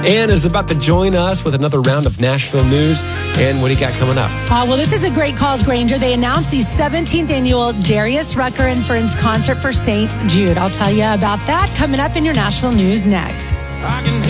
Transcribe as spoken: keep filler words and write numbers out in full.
Ann is about to join us with another round of Nashville news. And what do you got coming up? Uh, well, this is a great cause, Granger. They announced the seventeenth annual Darius Rucker and Friends concert for Saint Jude. I'll tell you about that coming up in your Nashville news next. I can